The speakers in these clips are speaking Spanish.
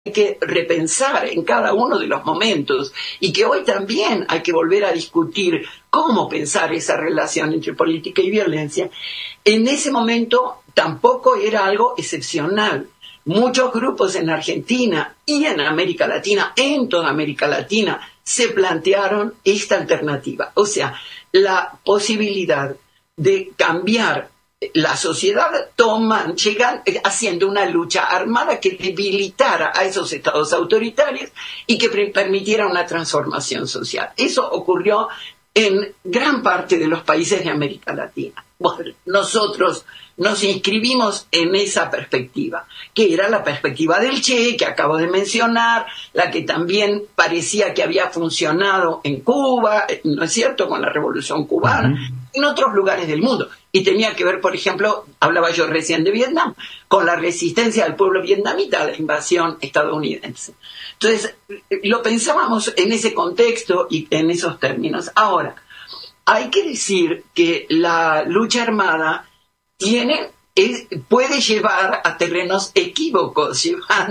hay que repensar en cada uno de los momentos y que hoy también hay que volver a discutir cómo pensar esa relación entre política y violencia, en ese momento tampoco era algo excepcional. Muchos grupos en Argentina y en América Latina, en toda América Latina, se plantearon esta alternativa. O sea, la posibilidad de cambiar la sociedad, llegan haciendo una lucha armada que debilitara a esos estados autoritarios y que permitiera una transformación social. Eso ocurrió en gran parte de los países de América Latina. Bueno, nosotros nos inscribimos en esa perspectiva, que era la perspectiva del Che, que acabo de mencionar, la que también parecía que había funcionado en Cuba, ¿no es cierto?, con la Revolución Cubana, en otros lugares del mundo. Y tenía que ver, por ejemplo, hablaba yo recién de Vietnam, con la resistencia del pueblo vietnamita a la invasión estadounidense. Entonces, lo pensábamos en ese contexto y en esos términos. Ahora, hay que decir que la lucha armada puede llevar a terrenos equívocos,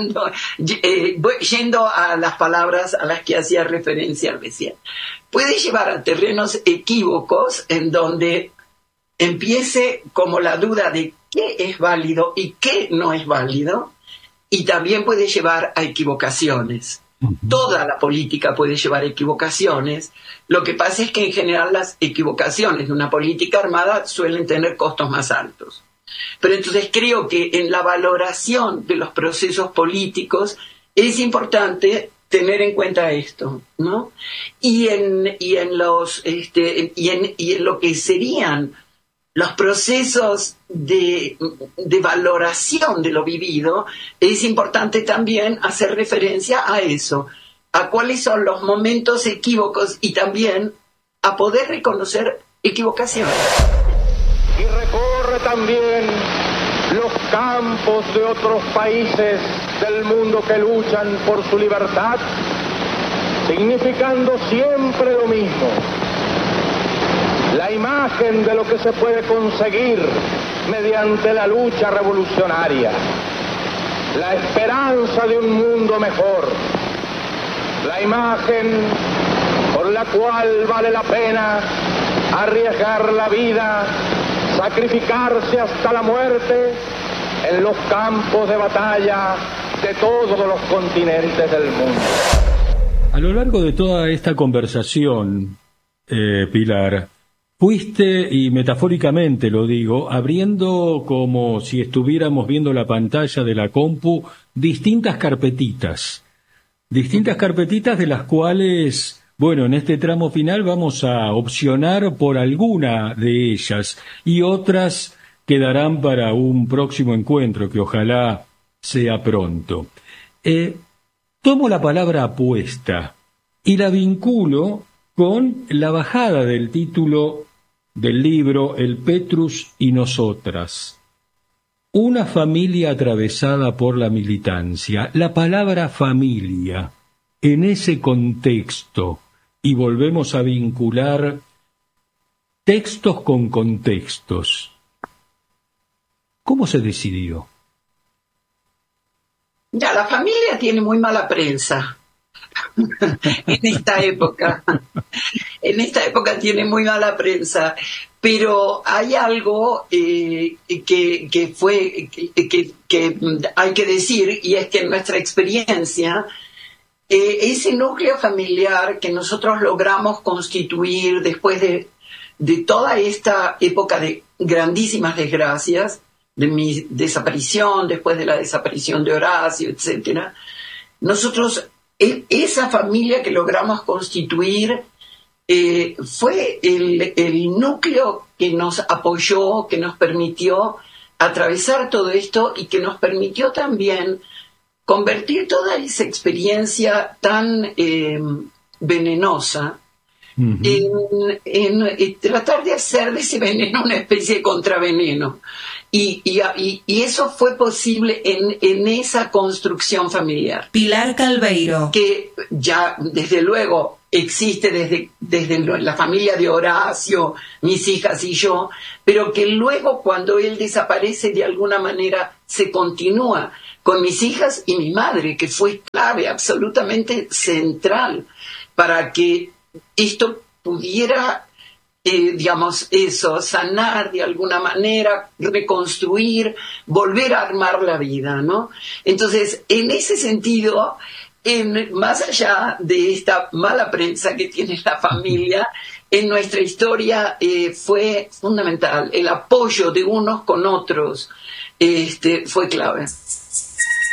yendo a las palabras a las que hacía referencia recién. Puede llevar a terrenos equívocos en donde empiece como la duda de qué es válido y qué no es válido, y también puede llevar a equivocaciones. Toda la política puede llevar a equivocaciones. Lo que pasa es que en general las equivocaciones de una política armada suelen tener costos más altos. Pero entonces creo que en la valoración de los procesos políticos es importante tener en cuenta esto, ¿no? Y en lo que serían los procesos de valoración de lo vivido, es importante también hacer referencia a eso, a cuáles son los momentos equívocos y también a poder reconocer equivocaciones. Y recorre también los campos de otros países del mundo que luchan por su libertad, significando siempre lo mismo: la imagen de lo que se puede conseguir mediante la lucha revolucionaria, la esperanza de un mundo mejor, la imagen por la cual vale la pena arriesgar la vida, sacrificarse hasta la muerte en los campos de batalla de todos los continentes del mundo. A lo largo de toda esta conversación, Pilar, fuiste, y metafóricamente lo digo, abriendo como si estuviéramos viendo la pantalla de la compu, distintas carpetitas de las cuales, bueno, en este tramo final vamos a opcionar por alguna de ellas y otras quedarán para un próximo encuentro que ojalá sea pronto. Tomo la palabra apuesta y la vinculo con la bajada del título del libro El Petrus y nosotras. Una familia atravesada por la militancia. La palabra familia, en ese contexto, y volvemos a vincular textos con contextos. ¿Cómo se decidió? Ya, la familia tiene muy mala prensa en esta época. En esta época tiene muy mala prensa, pero hay algo que hay que decir, y es que en nuestra experiencia, ese núcleo familiar que nosotros logramos constituir después de toda esta época de grandísimas desgracias, de mi desaparición, después de la desaparición de Horacio, etcétera, nosotros, esa familia que logramos constituir fue el núcleo que nos apoyó, que nos permitió atravesar todo esto y que nos permitió también convertir toda esa experiencia tan venenosa en tratar de hacer de ese veneno una especie de contraveneno. Y eso fue posible en esa construcción familiar. Pilar Calveiro. Que ya, desde luego, existe desde la familia de Horacio, mis hijas y yo, pero que luego, cuando él desaparece, de alguna manera se continúa con mis hijas y mi madre, que fue clave, absolutamente central, para que esto pudiera, sanar de alguna manera, reconstruir, volver a armar la vida, ¿no? Entonces, en ese sentido, más allá de esta mala prensa que tiene la familia, en nuestra historia fue fundamental. El apoyo de unos con otros fue clave.